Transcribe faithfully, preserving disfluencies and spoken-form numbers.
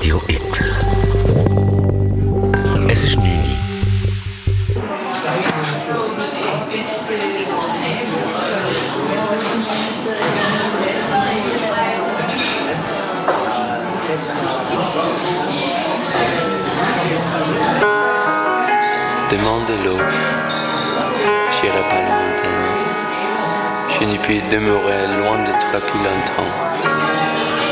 Radio X. Es ist neun Uhr. Demandez-le, j'irai pas lointaine. Je n'y puis demeurer loin de toi plus longtemps.